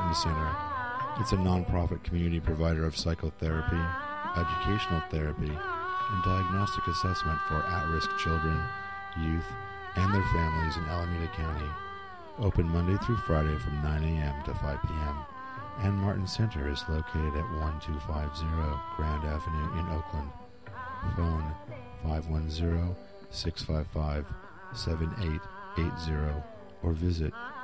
Martin Center. It's a nonprofit community provider of psychotherapy, educational therapy, and diagnostic assessment for at-risk children, youth, and their families in Alameda County. Open Monday through Friday from 9 a.m. to 5 p.m. And Martin Center is located at 1250 Grand Avenue in Oakland. Phone 510-655-7880 or visit